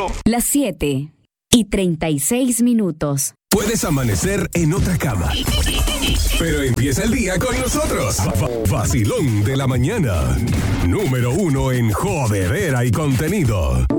Las 7:36. Puedes amanecer en otra cama, pero empieza el día con nosotros. Vacilón de la mañana. Número 1 en jodedera y contenido.